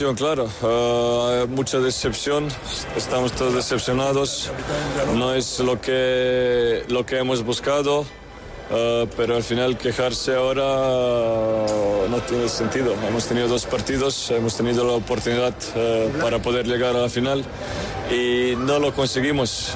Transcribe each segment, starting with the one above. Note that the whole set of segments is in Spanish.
Claro, hay mucha decepción, estamos todos decepcionados, no es lo que hemos buscado, pero al final quejarse ahora no tiene sentido. Hemos tenido 2 partidos, hemos tenido la oportunidad para poder llegar a la final y no lo conseguimos.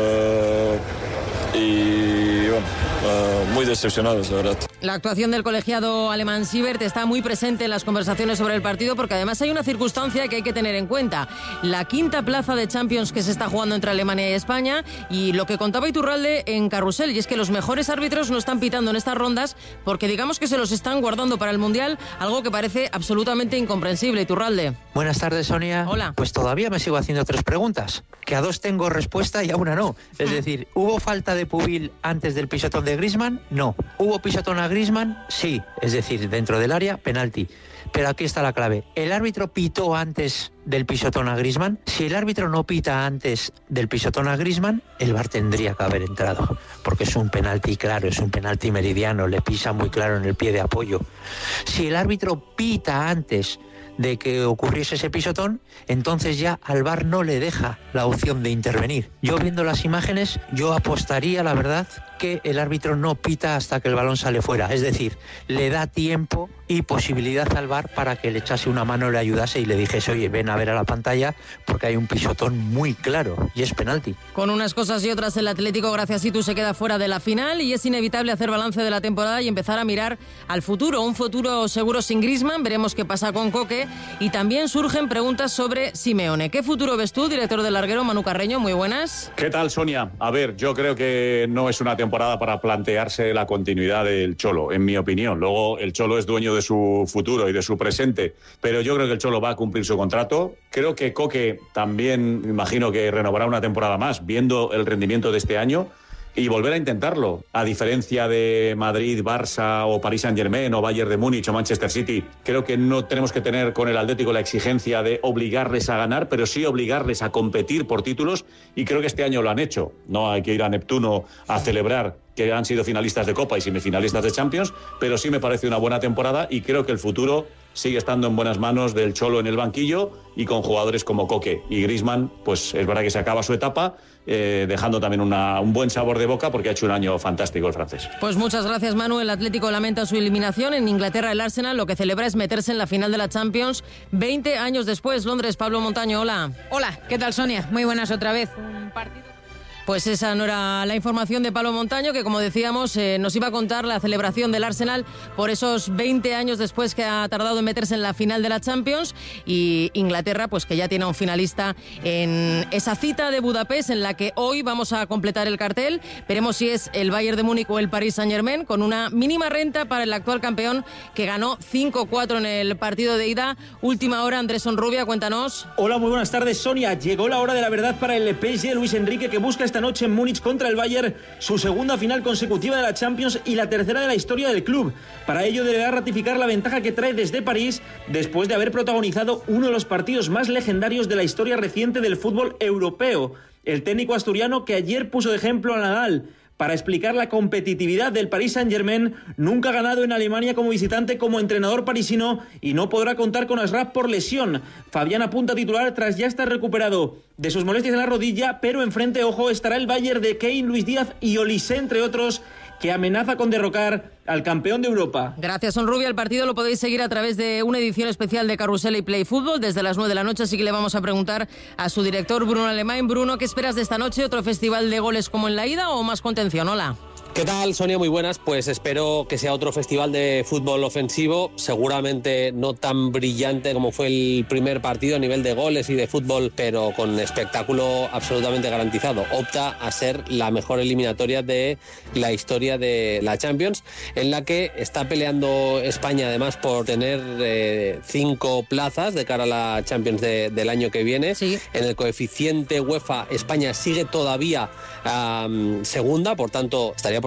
Y bueno, muy decepcionados, la verdad. La actuación del colegiado alemán Siebert está muy presente en las conversaciones sobre el partido porque además hay una circunstancia que hay que tener en cuenta. La 5ª plaza de Champions que se está jugando entre Alemania y España, y lo que contaba Iturralde en Carrusel, y es que los mejores árbitros no están pitando en estas rondas porque digamos que se los están guardando para el Mundial, algo que parece absolutamente incomprensible. Iturralde. Buenas tardes, Sonia. Hola. Pues todavía me sigo haciendo 3 preguntas, que a 2 tengo respuesta y a una no. Es decir, ¿hubo falta de Pubil antes del pisotón de Griezmann? No. ¿Hubo pisotón a Griezmann? Sí. Es decir, dentro del área, penalti. Pero aquí está la clave. ¿El árbitro pitó antes del pisotón a Griezmann? Si el árbitro no pita antes del pisotón a Griezmann, el VAR tendría que haber entrado, porque es un penalti claro, es un penalti meridiano, le pisa muy claro en el pie de apoyo. Si el árbitro pita antes de que ocurriese ese pisotón, entonces ya al VAR no le deja la opción de intervenir. Yo viendo las imágenes, yo apostaría, la verdad, que el árbitro no pita hasta que el balón sale fuera. Es decir, le da tiempo y posibilidad al VAR para que le echase una mano, le ayudase y le dijese, oye, ven a ver a la pantalla porque hay un pisotón muy claro y es penalti. Con unas cosas y otras, el Atlético, gracias a Itu, se queda fuera de la final y es inevitable hacer balance de la temporada y empezar a mirar al futuro. Un futuro seguro sin Griezmann, veremos qué pasa con Koke, y también surgen preguntas sobre Simeone. ¿Qué futuro ves tú, director del larguero? Manu Carreño, muy buenas. ¿Qué tal, Sonia? A ver, yo creo que no es una temporada para plantearse la continuidad del Cholo, en mi opinión. Luego, el Cholo es dueño de su futuro y de su presente, pero yo creo que el Cholo va a cumplir su contrato. Creo que Koke también, imagino que renovará una temporada más, viendo el rendimiento de este año, y volver a intentarlo. A diferencia de Madrid, Barça o Paris Saint-Germain o Bayern de Múnich o Manchester City, creo que no tenemos que tener con el Atlético la exigencia de obligarles a ganar, pero sí obligarles a competir por títulos, y creo que este año lo han hecho. No hay que ir a Neptuno a celebrar que han sido finalistas de Copa y semifinalistas de Champions, pero sí me parece una buena temporada y creo que el futuro sigue estando en buenas manos del Cholo en el banquillo y con jugadores como Koke y Griezmann. Pues es verdad que se acaba su etapa, dejando también un buen sabor de boca porque ha hecho un año fantástico el francés. Pues muchas gracias, Manu. El Atlético lamenta su eliminación. En Inglaterra, el Arsenal lo que celebra es meterse en la final de la Champions 20 años después. Londres, Pablo Montaño, hola. Hola, ¿qué tal, Sonia? Muy buenas otra vez. Un partido. Pues esa no era la información de Pablo Montaño, que como decíamos nos iba a contar la celebración del Arsenal por esos 20 años después que ha tardado en meterse en la final de la Champions, y Inglaterra pues que ya tiene a un finalista en esa cita de Budapest en la que hoy vamos a completar el cartel. Veremos si es el Bayern de Múnich o el Paris Saint-Germain, con una mínima renta para el actual campeón que ganó 5-4 en el partido de ida. Última hora, Andrés Onrubia, cuéntanos. Hola, muy buenas tardes, Sonia. Llegó la hora de la verdad para el PSG de Luis Enrique, que busca esta noche en Múnich contra el Bayern su segunda final consecutiva de la Champions y la tercera de la historia del club. Para ello deberá ratificar la ventaja que trae desde París después de haber protagonizado uno de los partidos más legendarios de la historia reciente del fútbol europeo. El técnico asturiano, que ayer puso de ejemplo a Nadal para explicar la competitividad del Paris Saint-Germain, nunca ha ganado en Alemania como visitante como entrenador parisino y no podrá contar con Ashraf por lesión. Fabián apunta a titular tras ya estar recuperado de sus molestias en la rodilla, pero enfrente, ojo, estará el Bayern de Kane, Luis Díaz y Olise, entre otros, que amenaza con derrocar al campeón de Europa. Gracias, Onrubia. El partido lo podéis seguir a través de una edición especial de Carrusel y Play Fútbol desde las 9 de la noche, así que le vamos a preguntar a su director, Bruno Alemán. Bruno, ¿qué esperas de esta noche? ¿Otro festival de goles como en la ida o más contención? Hola. ¿Qué tal, Sonia? Muy buenas. Pues espero que sea otro festival de fútbol ofensivo, seguramente no tan brillante como fue el primer partido a nivel de goles y de fútbol, pero con espectáculo absolutamente garantizado. Opta a ser la mejor eliminatoria de la historia de la Champions, en la que está peleando España además por tener 5 plazas de cara a la Champions del año que viene. Sí. En el coeficiente UEFA, España sigue todavía segunda, por tanto estaría por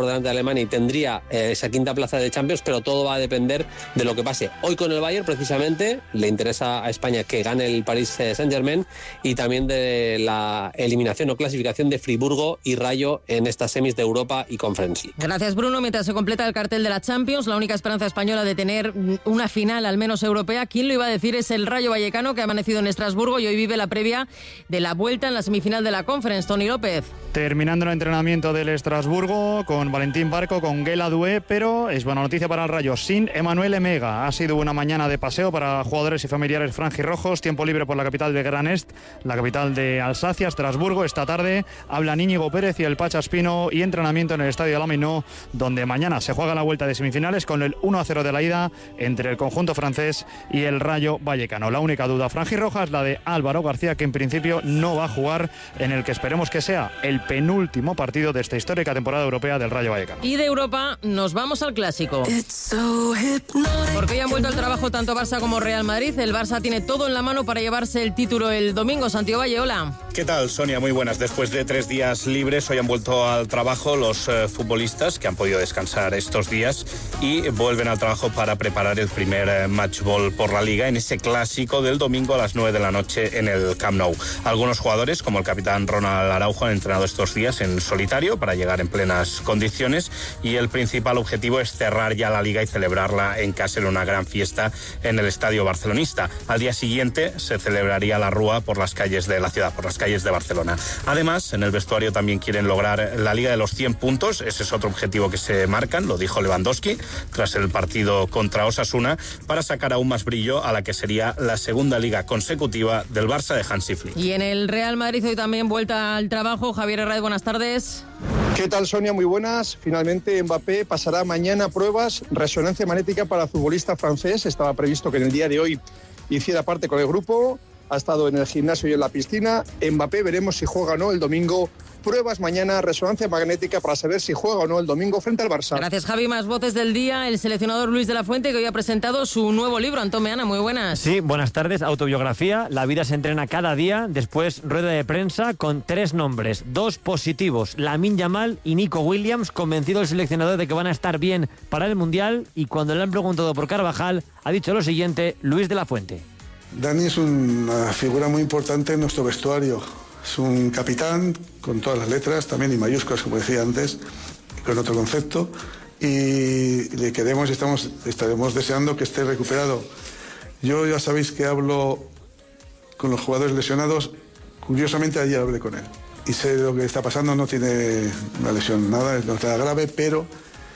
por delante de Alemania y tendría esa quinta plaza de Champions, pero todo va a depender de lo que pase. Hoy con el Bayern, precisamente, le interesa a España que gane el Paris Saint-Germain y también de la eliminación o clasificación de Friburgo y Rayo en estas semis de Europa y Conference League. Gracias, Bruno. Mientras se completa el cartel de la Champions, la única esperanza española de tener una final al menos europea, ¿quién lo iba a decir? Es el Rayo Vallecano, que ha amanecido en Estrasburgo y hoy vive la previa de la vuelta en la semifinal de la Conference. Toni López. Terminando el entrenamiento del Estrasburgo con Valentín Barco, con Guela Dué, pero es buena noticia para el Rayo, sin Emmanuel Emega. Ha sido una mañana de paseo para jugadores y familiares franjirrojos, tiempo libre por la capital de Gran Est, la capital de Alsacia, Estrasburgo. Esta tarde hablan Íñigo Pérez y el Pacha Espino y entrenamiento en el Estadio Alaminó, donde mañana se juega la vuelta de semifinales con el 1-0 de la ida entre el conjunto francés y el Rayo Vallecano. La única duda franjirroja es la de Álvaro García, que en principio no va a jugar en el que esperemos que sea el penúltimo partido de esta histórica temporada europea del Rayo Vallecano. Y de Europa nos vamos al clásico. Porque hoy han vuelto al trabajo tanto Barça como Real Madrid. El Barça tiene todo en la mano para llevarse el título el domingo. Santiago Valle, hola. ¿Qué tal, Sonia? Muy buenas. Después de 3 días libres, hoy han vuelto al trabajo los futbolistas que han podido descansar estos días y vuelven al trabajo para preparar el primer match ball por la Liga en ese clásico del domingo a las 9 de la noche en el Camp Nou. Algunos jugadores, como el capitán Ronald Araujo, han entrenado estos días en solitario para llegar en plenas condiciones y el principal objetivo es cerrar ya la Liga y celebrarla en casa en una gran fiesta en el Estadio Barcelonista. Al día siguiente se celebraría la Rúa por las calles de la ciudad, por las calles de Barcelona. Además, en el vestuario también quieren lograr la Liga de los 100 puntos. Ese es otro objetivo que se marcan, lo dijo Lewandowski tras el partido contra Osasuna, para sacar aún más brillo a la que sería la segunda Liga consecutiva del Barça de Hansi Flick. Y en el Real Madrid hoy también vuelta al trabajo. Javier Herrera, buenas tardes. ¿Qué tal, Sonia? Muy buenas. Finalmente Mbappé pasará mañana pruebas resonancia magnética para el futbolista francés. Estaba previsto que en el día de hoy hiciera parte con el grupo. Ha estado en el gimnasio y en la piscina. Mbappé, veremos si juega o no el domingo. Pruebas mañana, resonancia magnética para saber si juega o no el domingo frente al Barça. Gracias, Javi. Más voces del día. El seleccionador Luis de la Fuente, que hoy ha presentado su nuevo libro. Antón Meana, muy buenas. Sí, buenas tardes. Autobiografía. La vida se entrena cada día. Después, rueda de prensa con 3 nombres. 2 positivos. Lamine Yamal y Nico Williams. Convencido el seleccionador de que van a estar bien para el Mundial. Y cuando le han preguntado por Carvajal, ha dicho lo siguiente Luis de la Fuente. Dani es una figura muy importante en nuestro vestuario. Es un capitán con todas las letras, también y mayúsculas, como decía antes, con otro concepto. Y le queremos y estaremos deseando que esté recuperado. Yo ya sabéis que hablo con los jugadores lesionados. Curiosamente ayer hablé con él. Y sé lo que está pasando, no tiene una lesión, nada, no está grave, pero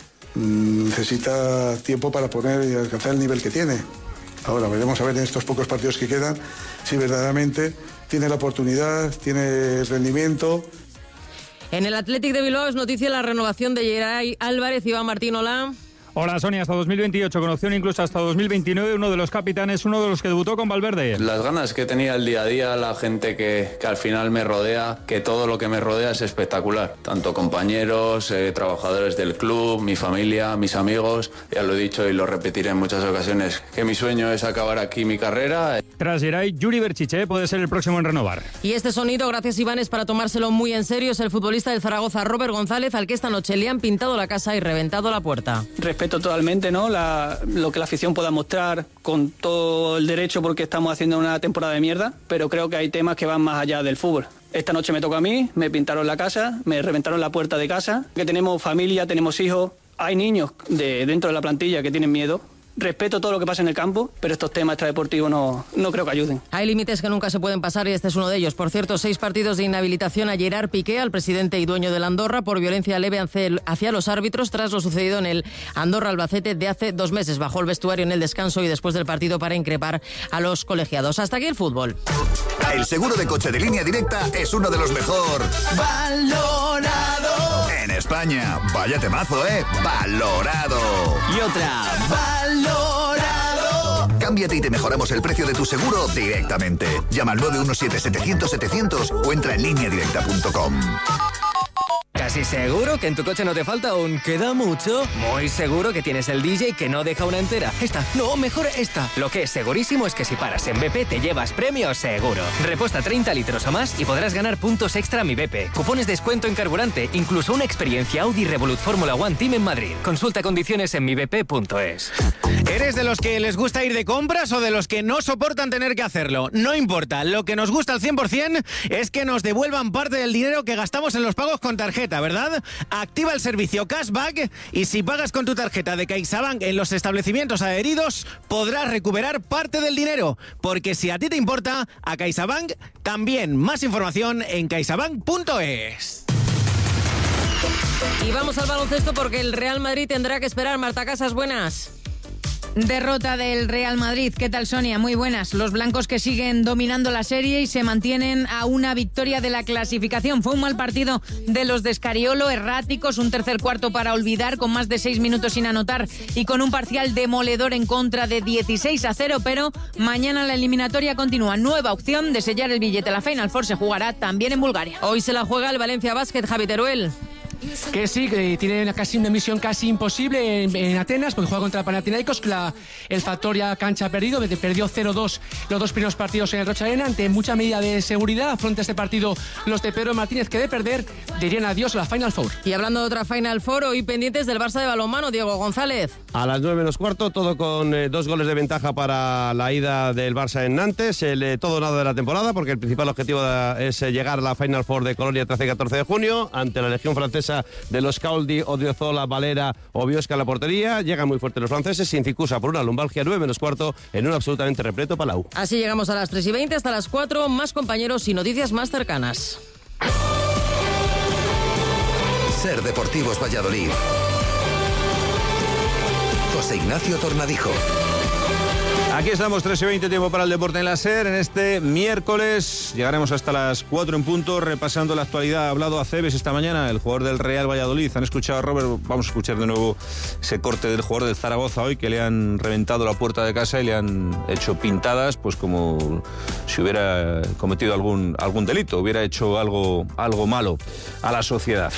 necesita tiempo para poner y alcanzar el nivel que tiene. Ahora veremos a ver en estos pocos partidos que quedan si verdaderamente tiene la oportunidad, tiene el rendimiento. En el Athletic de Bilbao es noticia la renovación de Geray Álvarez. Iván Martín, hola. Hola, Sonia, hasta 2028, con opción incluso hasta 2029, uno de los capitanes, uno de los que debutó con Valverde. Las ganas que tenía el día a día, la gente que al final me rodea, que todo lo que me rodea es espectacular. Tanto compañeros, trabajadores del club, mi familia, mis amigos. Ya lo he dicho y lo repetiré en muchas ocasiones, que mi sueño es acabar aquí mi carrera. Tras Geray, Yuri Berchiche puede ser el próximo en renovar. Y este sonido, gracias Iván, es para tomárselo muy en serio. Es el futbolista del Zaragoza, Robert González, al que esta noche le han pintado la casa y reventado la puerta. Respeto totalmente, ¿no? Lo que la afición pueda mostrar, con todo el derecho, porque estamos haciendo una temporada de mierda, pero creo que hay temas que van más allá del fútbol. Esta noche me toca a mí, me pintaron la casa, me reventaron la puerta de casa, que tenemos familia, tenemos hijos, hay niños dentro de la plantilla que tienen miedo. Respeto todo lo que pasa en el campo, pero estos temas extradeportivos no creo que ayuden. Hay límites que nunca se pueden pasar y este es uno de ellos. Por cierto, 6 partidos de inhabilitación a Gerard Piqué, al presidente y dueño del Andorra, por violencia leve hacia los árbitros tras lo sucedido en el Andorra-Albacete de hace 2 meses. Bajó el vestuario en el descanso y después del partido para increpar a los colegiados. Hasta aquí el fútbol. El seguro de coche de Línea Directa es uno de los mejor valorado en España. Vaya temazo, valorado. Y otra, valorado. Cámbiate y te mejoramos el precio de tu seguro directamente. Llama al 917-700-700 o entra en lineadirecta.com. casi seguro que en tu coche no te falta un queda mucho. Muy seguro que tienes el DJ que no deja una entera. Esta, no, mejor esta. Lo que es segurísimo es que si paras en BP te llevas premios seguro. Repuesta 30 litros o más y podrás ganar puntos extra a Mi BP. Cupones de descuento en carburante, incluso una experiencia Audi Revolut Fórmula One Team en Madrid. Consulta condiciones en mibp.es. ¿Eres de los que les gusta ir de compras o de los que no soportan tener que hacerlo? No importa, lo que nos gusta al 100% es que nos devuelvan parte del dinero que gastamos en los pagos con tarjeta, ¿verdad? Activa el servicio Cashback y si pagas con tu tarjeta de CaixaBank en los establecimientos adheridos, podrás recuperar parte del dinero. Porque si a ti te importa, a CaixaBank también. Más información en caixabank.es. Y vamos al baloncesto porque el Real Madrid tendrá que esperar. Marta Casas, buenas. Derrota del Real Madrid. ¿Qué tal, Sonia? Muy buenas. Los blancos que siguen dominando la serie y se mantienen a una victoria de la clasificación. Fue un mal partido de los de Scariolo, erráticos, un tercer cuarto para olvidar, con más de 6 minutos sin anotar y con un parcial demoledor en contra de 16-0, pero mañana la eliminatoria continúa. Nueva opción de sellar el billete. La Final Four se jugará también en Bulgaria. Hoy se la juega el Valencia Basket, Javi Teruel. Que sí, que tiene casi una misión casi imposible en Atenas, porque juega contra Panathinaikos. El Factoria cancha perdido, perdió 0-2 los dos primeros partidos en el Rocha Arena. Ante mucha medida de seguridad afronta este partido los de Pedro Martínez, que de perder dirían adiós a la Final Four. Y hablando de otra Final Four, hoy pendientes del Barça de balonmano, Diego González. A las 9:15, todo con 2 goles de ventaja para la ida del Barça en Nantes. Todo nada de la temporada, porque el principal objetivo es llegar a la Final Four de Colonia 13 y 14 de junio, ante la Legión Francesa de los Cauldi, Odriozola, Valera o Biosca en la portería. Llegan muy fuertes los franceses, sin cicusa por una lumbalgia. 9:15 en un absolutamente repleto Palau. Así llegamos a las 3:20, hasta las 4, más compañeros y noticias más cercanas. Ser Deportivos Valladolid. José Ignacio Tornadijo. Aquí estamos, 3:20, tiempo para el deporte en la SER. En este miércoles llegaremos hasta las 4 en punto, repasando la actualidad. Ha hablado Aceves esta mañana, el jugador del Real Valladolid. Han escuchado a Robert, vamos a escuchar de nuevo ese corte del jugador del Zaragoza hoy, que le han reventado la puerta de casa y le han hecho pintadas, pues como si hubiera cometido algún delito, hubiera hecho algo malo a la sociedad.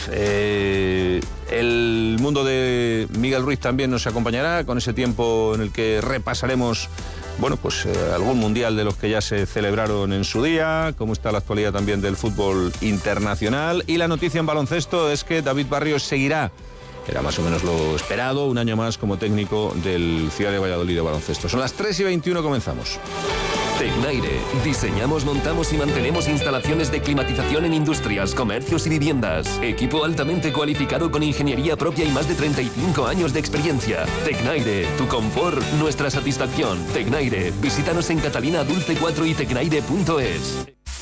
El mundo de Miguel Ruiz también nos acompañará con ese tiempo en el que repasaremos algún mundial de los que ya se celebraron en su día, cómo está la actualidad también del fútbol internacional. Y la noticia en baloncesto es que David Barrios seguirá, era más o menos lo esperado, un año más como técnico del Ciudad de Valladolid de baloncesto. Son las 3:21, comenzamos. Tecnaire. Diseñamos, montamos y mantenemos instalaciones de climatización en industrias, comercios y viviendas. Equipo altamente cualificado con ingeniería propia y más de 35 años de experiencia. Tecnaire. Tu confort, nuestra satisfacción. Tecnaire. Visítanos en Catalina Dulce 4 y tecnaire.es.